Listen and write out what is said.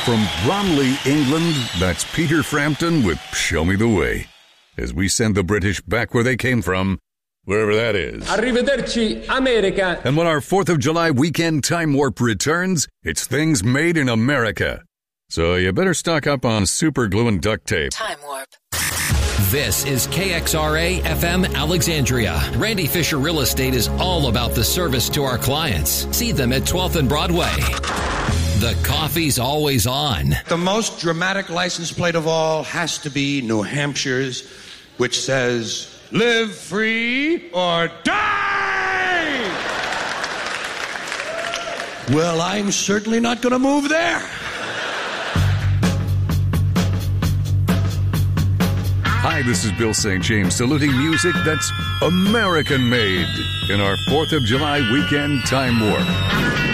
From Bromley, England, that's Peter Frampton with Show Me the Way. As we send the British back where they came from, wherever that is. Arrivederci, America. And when our 4th of July weekend time warp returns, it's things made in America. So you better stock up on super glue and duct tape. Time warp. This is KXRA FM Alexandria. Randy Fisher Real Estate is all about the service to our clients. See them at 12th and Broadway. The coffee's always on. The most dramatic license plate of all has to be New Hampshire's, which says, "Live free or die!" Well, I'm certainly not going to move there. Hi, this is Bill St. James saluting music that's American-made in our 4th of July weekend time warp.